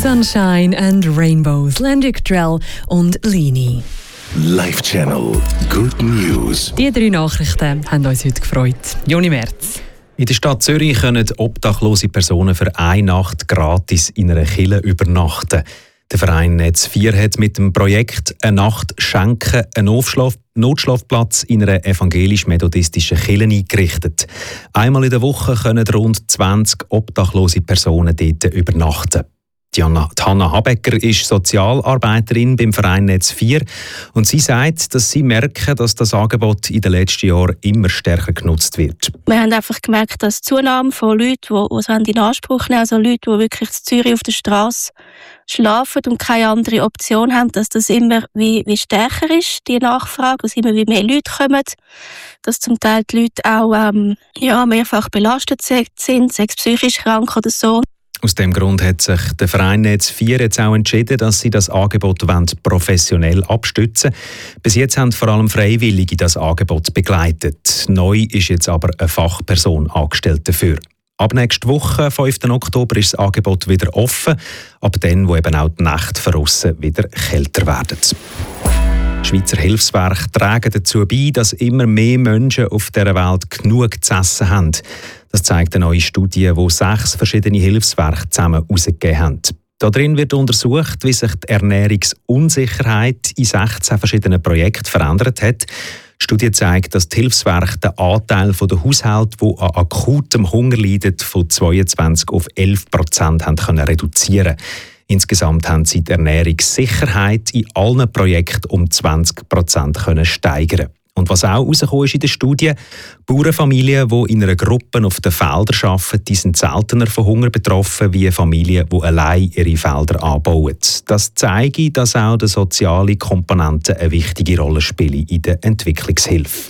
Sunshine and Rainbows, Landic Drell und Lini. Live Channel Good News. Die 3 Nachrichten haben uns heute gefreut. Joni Merz. In der Stadt Zürich können obdachlose Personen für eine Nacht gratis in einer Kirche übernachten. Der Verein Netz 4 hat mit dem Projekt «Eine Nacht schenken» einen Notschlafplatz in einer evangelisch-methodistischen Kirche eingerichtet. Einmal in der Woche können rund 20 obdachlose Personen dort übernachten. Hanna Habecker ist Sozialarbeiterin beim Verein Netz 4 und sie sagt, dass sie merken, dass das Angebot in den letzten Jahren immer stärker genutzt wird. Wir haben einfach gemerkt, dass die Zunahme von Leuten, die es in Anspruch nehmen, also Leute, die wirklich in Zürich auf der Straße schlafen und keine andere Option haben, dass das immer wie stärker ist, die Nachfrage, dass immer wie mehr Leute kommen, dass zum Teil die Leute auch mehrfach belastet sind, sei es psychisch krank oder so. Aus dem Grund hat sich der Verein Netz 4 jetzt auch entschieden, dass sie das Angebot professionell abstützen wollen. Bis jetzt haben vor allem Freiwillige das Angebot begleitet. Neu ist jetzt aber eine Fachperson angestellt dafür. Ab nächster Woche, 5. Oktober, ist das Angebot wieder offen, ab dann, wo eben auch die Nächte von aussen wieder kälter werden. Schweizer Hilfswerke tragen dazu bei, dass immer mehr Menschen auf dieser Welt genug zu essen haben. Das zeigt eine neue Studie, die 6 verschiedene Hilfswerke zusammen herausgegeben haben. Darin wird untersucht, wie sich die Ernährungsunsicherheit in 16 verschiedenen Projekten verändert hat. Die Studie zeigt, dass die Hilfswerke den Anteil der Haushalte, die an akutem Hunger leiden, von 22 auf 11% haben können reduzieren. Insgesamt haben sie die Ernährungssicherheit in allen Projekten um 20% können steigern. Und was auch herausgekommen ist in der Studie, Bauernfamilien, die in einer Gruppe auf den Feldern arbeiten, die sind seltener von Hunger betroffen wie Familien, die allein ihre Felder anbauen. Das zeigt, dass auch die soziale Komponente eine wichtige Rolle spielen in der Entwicklungshilfe.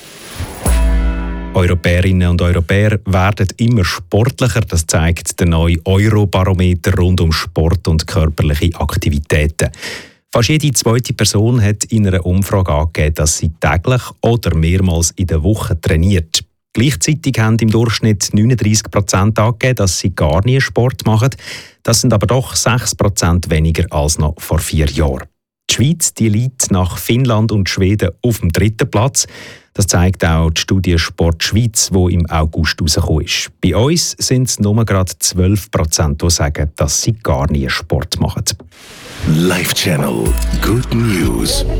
Europäerinnen und Europäer werden immer sportlicher, das zeigt der neue Eurobarometer rund um Sport und körperliche Aktivitäten. Fast jede zweite Person hat in einer Umfrage angegeben, dass sie täglich oder mehrmals in der Woche trainiert. Gleichzeitig haben im Durchschnitt 39% angegeben, dass sie gar nie Sport machen. Das sind aber doch 6% weniger als noch vor 4 Jahren. Die Schweiz die liegt nach Finnland und Schweden auf dem 3. Platz. Das zeigt auch die Studie Sport Schweiz, die im August herausgekommen ist. Bei uns sind es nur gerade 12%, die sagen, dass sie gar nie Sport machen. Live Channel Good News.